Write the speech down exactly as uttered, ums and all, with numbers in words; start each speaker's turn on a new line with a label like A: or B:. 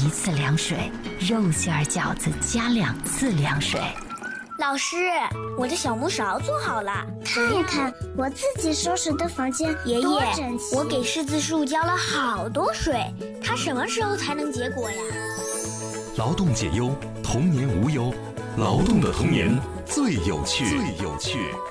A: 一次凉水，肉馅儿饺子加两次凉水。
B: 老师，我的小木勺做好了，
C: 看看我自己收拾的房间
B: 爷
C: 多
B: 爷，
C: 整齐。
B: 我给柿子树浇了好多水，它什么时候才能结果呀？
D: 劳动解忧，童年无忧，劳动的童年最有趣，最有趣。